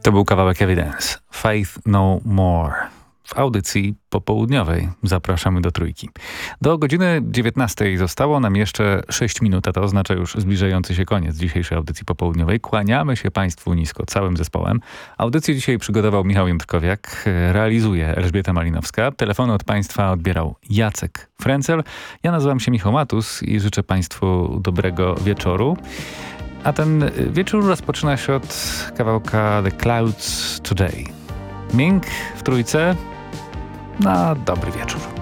To był kawałek Evidence. Faith No More. W audycji popołudniowej zapraszamy do Trójki. Do godziny 19 zostało nam jeszcze 6 minut, a to oznacza już zbliżający się koniec dzisiejszej audycji popołudniowej. Kłaniamy się Państwu nisko całym zespołem. Audycję dzisiaj przygotował Michał Jędrkowiak, realizuje Elżbieta Malinowska. Telefony od Państwa odbierał Jacek Frencel. Ja nazywam się Michał Matus i życzę Państwu dobrego wieczoru. A ten wieczór rozpoczyna się od kawałka The Clouds Today. Ming w Trójce. Na dobry wieczór.